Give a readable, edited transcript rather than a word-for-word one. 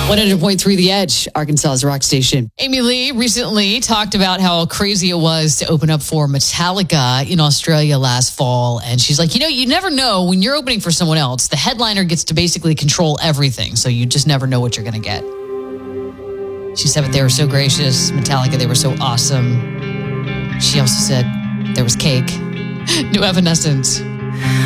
100.3 The Edge, Arkansas's rock station. Amy Lee recently talked about how crazy it was to open up for Metallica in Australia last fall. And she's like, you never know when you're opening for someone else. The headliner gets to basically control everything. So you just never know what you're going to get. She said, but they were so gracious. Metallica, they were so awesome. She also said there was cake. New Evanescence.